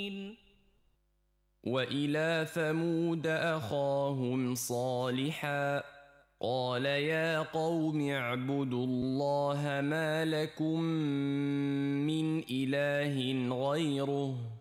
وإلى ثمود أخاهم صالحا قال يا قوم اعبدوا الله ما لكم من إله غيره